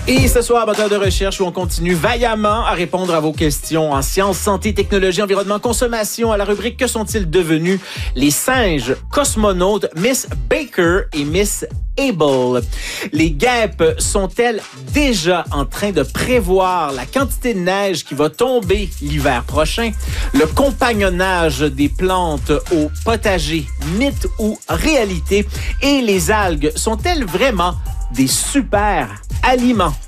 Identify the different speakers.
Speaker 1: Et ce soir, moteur de recherche où on continue vaillamment à répondre à vos questions en sciences, santé, technologie, environnement, consommation à la rubrique Que sont-ils devenus? Les singes cosmonautes Miss Baker et Miss Able. Les guêpes sont-elles déjà en train de prévoir la quantité de neige qui va tomber l'hiver prochain? Le compagnonnage des plantes au potager, mythe ou réalité? Et les algues sont-elles vraiment des super aliments?